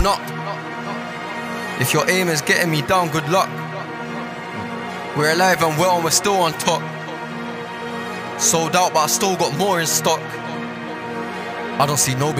own up. If your aim is getting me down, good luck. We're alive and well and we're still on top. Sold out but I still got more in stock. I don't see nobody